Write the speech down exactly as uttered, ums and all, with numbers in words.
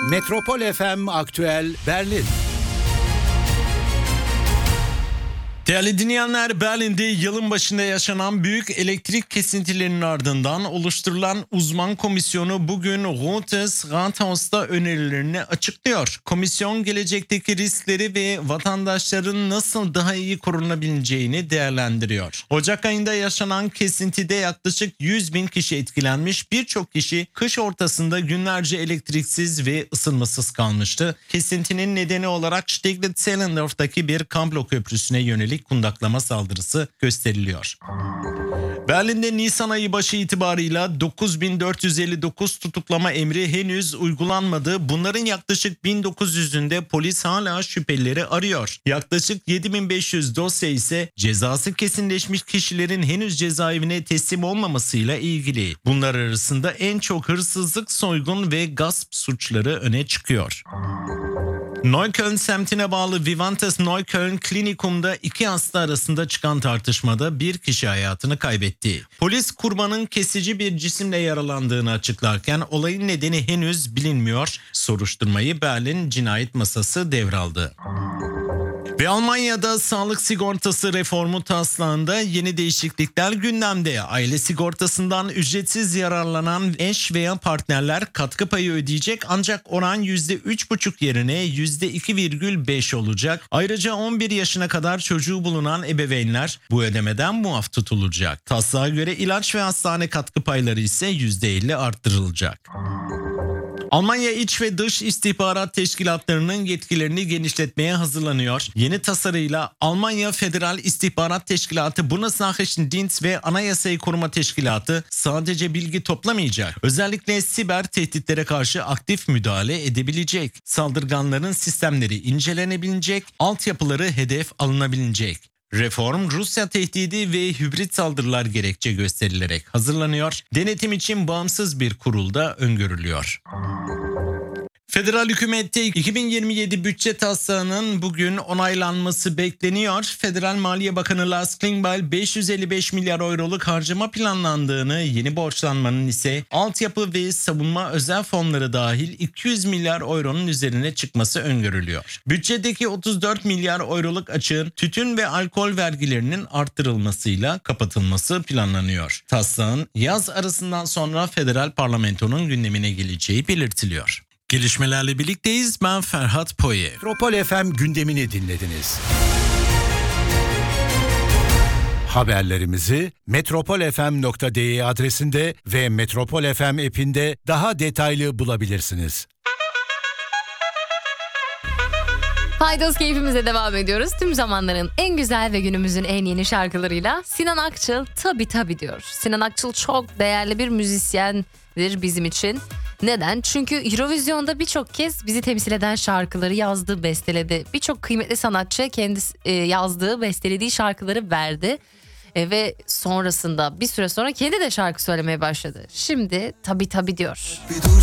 Metropol F M Aktüel Berlin. Değerli dinleyenler, Berlin'de yılın başında yaşanan büyük elektrik kesintilerinin ardından oluşturulan uzman komisyonu bugün Rotes Rathaus'ta önerilerini açıklıyor. Komisyon gelecekteki riskleri ve vatandaşların nasıl daha iyi korunabileceğini değerlendiriyor. Ocak ayında yaşanan kesintide yaklaşık yüz bin kişi etkilenmiş, birçok kişi kış ortasında günlerce elektriksiz ve ısınmasız kalmıştı. Kesintinin nedeni olarak Steglitz-Zehlendorf'taki bir kablo köprüsüne yönelik kundaklama saldırısı gösteriliyor. Berlin'de Nisan ayı başı itibarıyla dokuz bin dört yüz elli dokuz tutuklama emri henüz uygulanmadı. Bunların yaklaşık bin dokuz yüzünde polis hala şüphelileri arıyor. Yaklaşık yedi bin beş yüz dosya ise cezası kesinleşmiş kişilerin henüz cezaevine teslim olmamasıyla ilgili. Bunlar arasında en çok hırsızlık, soygun ve gasp suçları öne çıkıyor. Neukölln semtine bağlı Vivantes Neukölln Klinikum'da iki hasta arasında çıkan tartışmada bir kişi hayatını kaybetti. Polis kurbanın kesici bir cisimle yaralandığını açıklarken olayın nedeni henüz bilinmiyor. Soruşturmayı Berlin Cinayet Masası devraldı. Ve Almanya'da sağlık sigortası reformu taslağında yeni değişiklikler gündemde. Aile sigortasından ücretsiz yararlanan eş veya partnerler katkı payı ödeyecek, ancak oran yüzde üç buçuk yerine yüzde iki virgül beş olacak. Ayrıca on bir yaşına kadar çocuğu bulunan ebeveynler bu ödemeden muaf tutulacak. Taslağa göre ilaç ve hastane katkı payları ise yüzde elli arttırılacak. Almanya İç ve Dış İstihbarat Teşkilatlarının yetkilerini genişletmeye hazırlanıyor. Yeni tasarıyla Almanya Federal İstihbarat Teşkilatı, Bundesnachrichtendienst ve Anayasayı Koruma Teşkilatı sadece bilgi toplamayacak, özellikle siber tehditlere karşı aktif müdahale edebilecek. Saldırganların sistemleri incelenebilecek, altyapıları hedef alınabilecek. Reform Rusya tehdidi ve hibrit saldırılar gerekçe gösterilerek hazırlanıyor. Denetim için bağımsız bir kurul da öngörülüyor. Federal hükümette iki bin yirmi yedi bütçe taslağının bugün onaylanması bekleniyor. Federal Maliye Bakanı Lars Klingbeil beş yüz elli beş milyar euroluk harcama planlandığını, yeni borçlanmanın ise altyapı ve savunma özel fonları dahil iki yüz milyar euronun üzerine çıkması öngörülüyor. Bütçedeki otuz dört milyar euroluk açığın tütün ve alkol vergilerinin arttırılmasıyla kapatılması planlanıyor. Taslağın yaz arasından sonra federal parlamentonun gündemine geleceği belirtiliyor. Gelişmelerle birlikteyiz. Ben Ferhat Poye. Metropol F M gündemini dinlediniz. Haberlerimizi metropol f m nokta d e adresinde ve Metropol F M app'inde daha detaylı bulabilirsiniz. Faydos keyfimize devam ediyoruz. Tüm zamanların en güzel ve günümüzün en yeni şarkılarıyla Sinan Akçıl tabii tabii diyor. Sinan Akçıl çok değerli bir müzisyendir bizim için. Neden? Çünkü Eurovision'da birçok kez bizi temsil eden şarkıları yazdı, besteledi. Birçok kıymetli sanatçı kendisi e, yazdığı, bestelediği şarkıları verdi. E, ve sonrasında bir süre sonra kendi de şarkı söylemeye başladı. Şimdi tabii tabii diyor. Bir dur